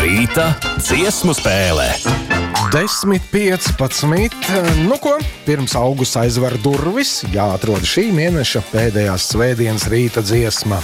Rīta dziesmu spēlē. 10:15. Nu ko, pirms augusta aizver durvis, jāatrod šī mēneša pēdējās svētdienas rīta dziesma.